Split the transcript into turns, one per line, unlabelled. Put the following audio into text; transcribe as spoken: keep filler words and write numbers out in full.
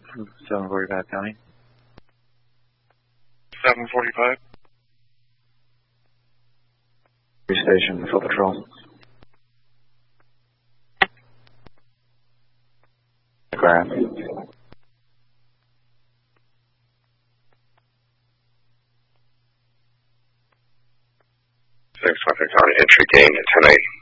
seven forty-five County.
seven forty-five.
Station, full patrol. Grab.
six twenty County, entry gain at ten eight.